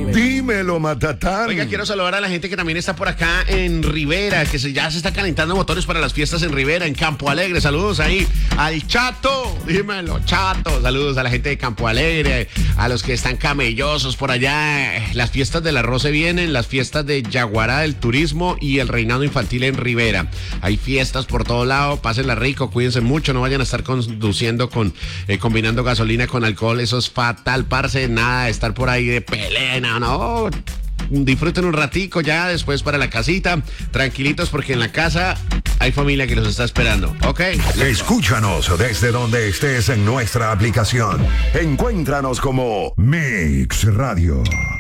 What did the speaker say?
Dímelo, Matatán. Oiga, quiero saludar a la gente que también está por acá en Rivera, que ya se está calentando motores para las fiestas en Rivera, en Campo Alegre. Saludos ahí al Chato, dímelo, Chato. Saludos a la gente de Campo Alegre, a los que están camellosos por allá. Las fiestas del arroz se vienen, las fiestas de Yaguará del turismo y el reinado infantil en Rivera. Hay fiestas por todo lado, pásenla rico, cuídense mucho, no vayan a estar conduciendo combinando gasolina con alcohol, eso es fatal, parce, nada de estar por ahí de pelea, no. Disfruten un ratico ya, después para la casita, tranquilitos porque en la casa hay familia que los está esperando, ¿ok? Escúchanos desde donde estés en nuestra aplicación. Encuéntranos como Mix Radio.